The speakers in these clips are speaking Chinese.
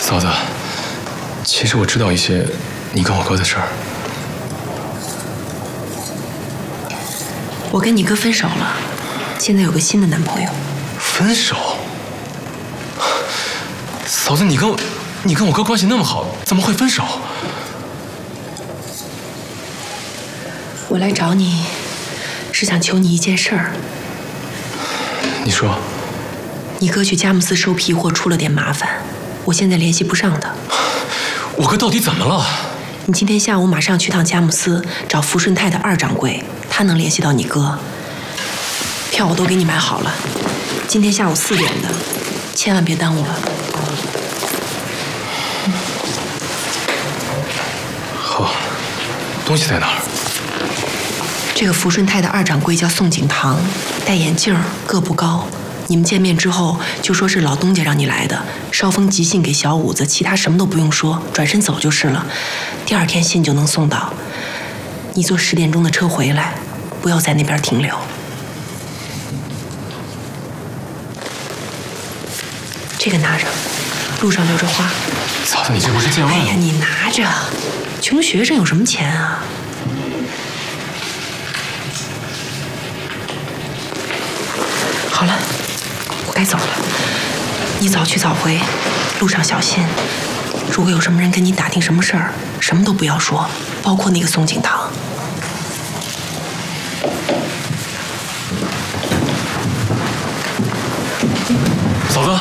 嫂子，其实我知道一些你跟我哥的事儿。 我跟你哥分手了，现在有个新的男朋友。 分手？嫂子，你跟我哥关系那么好，怎么会分手？ 我来找你，是想求你一件事儿。 你说。 你哥去佳木斯收批货出了点麻烦，我现在联系不上他。 我哥到底怎么了？ 你今天下午马上去趟佳木斯找福顺泰的2掌柜，他能联系到你哥。票我都给你买好了，今天下午4点的，千万别耽误了。 好，东西在哪儿？ 这个福顺泰的2掌柜叫宋景堂，戴眼镜，个不高。你们见面之后就说是老东家让你来的，捎封急信给小五子，其他什么都不用说，转身走就是了。第2天信就能送到。你坐10点钟的车回来，不要在那边停留。这个拿着，路上留着花。 嫂子，你这不是见外吗？ 哎呀，你拿着，穷学生有什么钱啊？好了，我该走了。你早去早回，路上小心。如果有什么人跟你打听什么事儿，什么都不要说，包括那个宋景堂。 嫂子，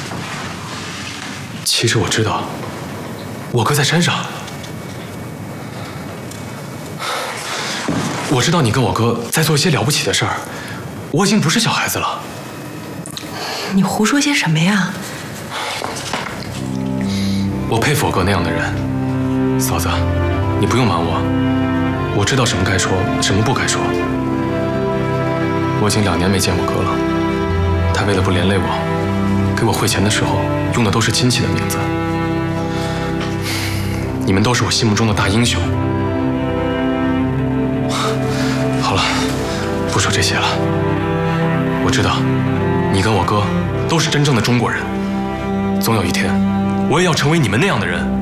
其实我知道，我哥在山上。我知道你跟我哥在做一些了不起的事儿，我已经不是小孩子了。 你胡说些什么呀？ 我佩服我哥那样的人。嫂子，你不用瞒我，我知道什么该说，什么不该说。我已经2年没见我哥了，他为了不连累我，给我汇钱的时候用的都是亲戚的名字。你们都是我心目中的大英雄。好了，不说这些了。我知道，你跟我哥都是真正的中国人。总有一天，我也要成为你们那样的人。